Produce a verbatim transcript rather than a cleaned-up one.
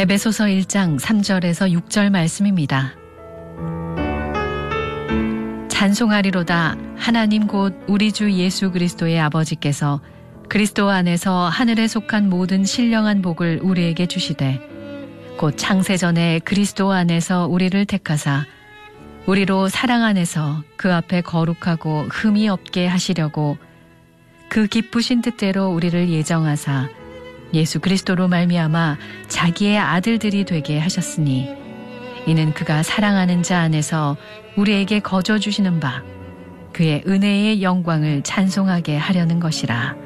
에베소서 일 장 삼 절에서 육 절 말씀입니다. 찬송하리로다 하나님 곧 우리 주 예수 그리스도의 아버지께서 그리스도 안에서 하늘에 속한 모든 신령한 복을 우리에게 주시되 곧 창세전에 그리스도 안에서 우리를 택하사 우리로 사랑 안에서 그 앞에 거룩하고 흠이 없게 하시려고 그 기쁘신 뜻대로 우리를 예정하사 예수 그리스도로 말미암아 자기의 아들들이 되게 하셨으니 이는 그가 사랑하는 자 안에서 우리에게 거저 주시는 바 그의 은혜의 영광을 찬송하게 하려는 것이라.